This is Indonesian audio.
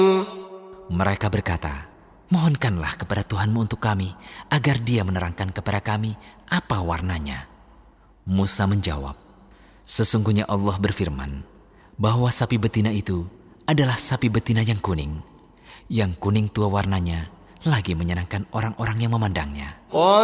Mereka berkata, mohonkanlah kepada Tuhanmu untuk kami, agar Dia menerangkan kepada kami apa warnanya. Musa menjawab, sesungguhnya Allah berfirman, bahwa sapi betina itu adalah sapi betina yang kuning. Yang kuning tua warnanya lagi menyenangkan orang-orang yang memandangnya.